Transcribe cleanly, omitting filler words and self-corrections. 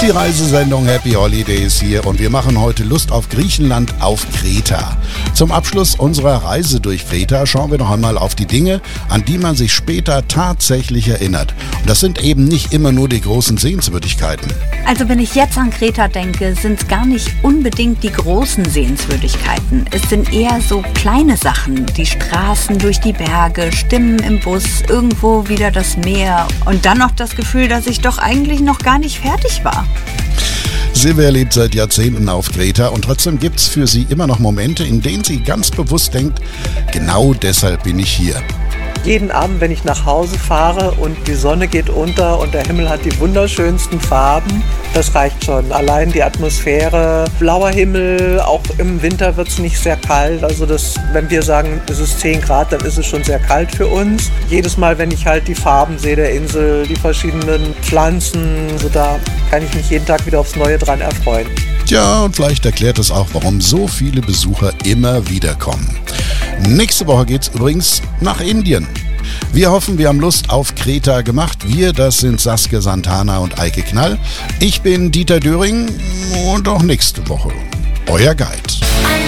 Die Reisesendung Happy Holidays hier und wir machen heute Lust auf Griechenland auf Kreta. Zum Abschluss unserer Reise durch Kreta schauen wir noch einmal auf die Dinge, an die man sich später tatsächlich erinnert. Und das sind eben nicht immer nur die großen Sehenswürdigkeiten. Also wenn ich jetzt an Kreta denke, sind es gar nicht unbedingt die großen Sehenswürdigkeiten. Es sind eher so kleine Sachen, die Straßen durch die Berge, Stimmen im Bus, irgendwo wieder das Meer und dann noch das Gefühl, dass ich doch eigentlich noch gar nicht fertig war. Silvia lebt seit Jahrzehnten auf Kreta und trotzdem gibt es für sie immer noch Momente, in denen sie ganz bewusst denkt, genau deshalb bin ich hier. Jeden Abend, wenn ich nach Hause fahre und die Sonne geht unter und der Himmel hat die wunderschönsten Farben, das reicht schon. Allein die Atmosphäre, blauer Himmel, auch im Winter wird es nicht sehr kalt. Also wenn wir sagen, es ist 10 Grad, dann ist es schon sehr kalt für uns. Jedes Mal, wenn ich halt die Farben sehe der Insel, die verschiedenen Pflanzen, so da kann ich mich jeden Tag wieder aufs Neue dran erfreuen. Tja, und vielleicht erklärt es auch, warum so viele Besucher immer wieder kommen. Nächste Woche geht's übrigens nach Indien. Wir hoffen, wir haben Lust auf Kreta gemacht. Wir, das sind Saskia Santana und Eike Knall. Ich bin Dieter Döring und auch nächste Woche euer Guide.